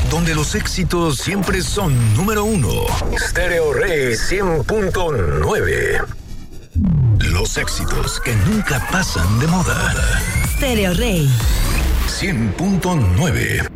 donde los éxitos siempre son número uno. Stereo Rey 100.9. Los éxitos que nunca pasan de moda. Stereo Rey 100.9.